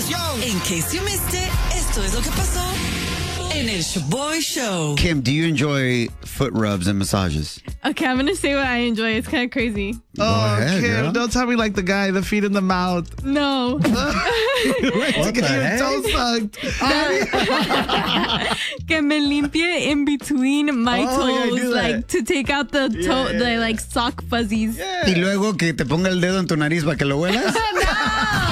In case you missed it, esto es lo que pasó en el Shaboy Show. Kim, do you enjoy foot rubs and massages? Okay, I'm going to say what I enjoy. It's kind of crazy. ahead, Kim, girl. don't tell me like the guy, the feet in the mouth. No. What the Your heck? toe sucked. Que me limpie in between my Oh, yeah, toes, do that. like to take out the toe, the like sock fuzzies. Y luego que te ponga el dedo en tu nariz para que lo huelas. No.